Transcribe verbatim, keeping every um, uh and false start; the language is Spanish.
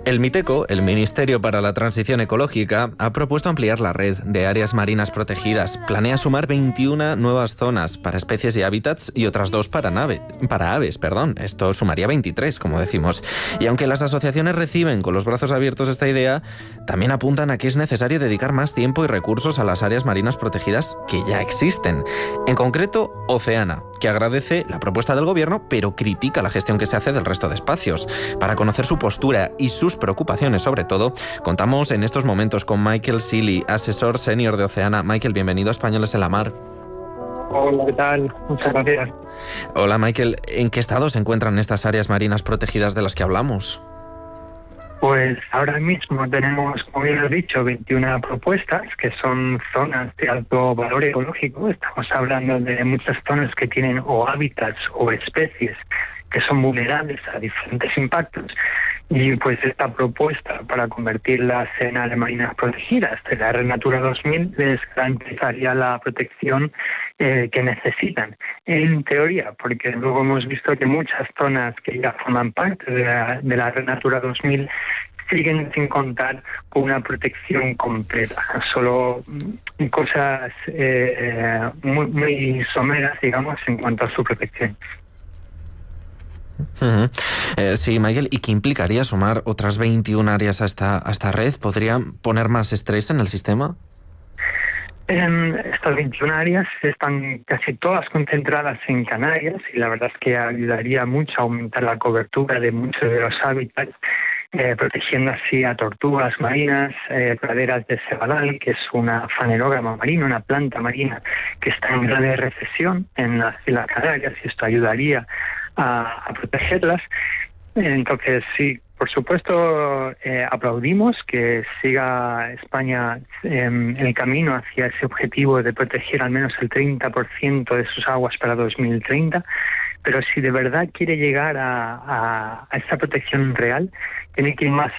El MITECO, el Ministerio para la Transición Ecológica, ha propuesto ampliar la red de áreas marinas protegidas. Planea sumar veintiuna nuevas zonas para especies y hábitats y otras dos para, nave, para aves. Perdón. Esto sumaría veintitrés, como decimos. Y aunque las asociaciones reciben con los brazos abiertos esta idea, también apuntan a que es necesario dedicar más tiempo y recursos a las áreas marinas protegidas que ya existen. En concreto, Oceana, que agradece la propuesta del gobierno, pero critica la gestión que se hace del resto de espacios. Para conocer su postura y sus preocupaciones sobre todo, contamos en estos momentos con Michael Seeley, asesor senior de Oceana. Michael, bienvenido a Españoles en la Mar. Hola, ¿qué tal? Muchas gracias. Hola, Michael. ¿En qué estado se encuentran estas áreas marinas protegidas de las que hablamos? Pues ahora mismo tenemos, como bien has dicho, veintiuna propuestas que son zonas de alto valor ecológico. Estamos hablando de muchas zonas que tienen o hábitats o especies que son vulnerables a diferentes impactos. Y pues esta propuesta para convertirlas en áreas marinas protegidas de la Red Natura dos mil les garantizaría la protección eh, que necesitan. En teoría, porque luego hemos visto que muchas zonas que ya forman parte de la, de la Red Natura dos mil siguen sin contar con una protección completa, solo cosas eh, muy, muy someras, digamos, en cuanto a su protección. Uh-huh. Eh, sí, Michael, ¿y qué implicaría sumar otras veintiuna áreas a esta, a esta red? ¿Podrían poner más estrés en el sistema? En estas veintiuna áreas están casi todas concentradas en Canarias y la verdad es que ayudaría mucho a aumentar la cobertura de muchos de los hábitats, eh, protegiendo así a tortugas marinas, eh, praderas de cebadal, que es una fanerógama marina, una planta marina que está en grave recesión en las Islas Canarias, y esto ayudaría a, a protegerlas. Entonces, sí, por supuesto, eh, aplaudimos que siga España eh, el camino hacia ese objetivo de proteger al menos el treinta por ciento de sus aguas para dos mil treinta, pero si de verdad quiere llegar a, a, a esta protección real, tiene que ir más